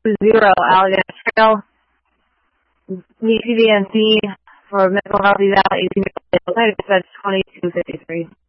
Allegheny Trail. Meet PBNC for mental health eval 18 years old. Dispatch 2253.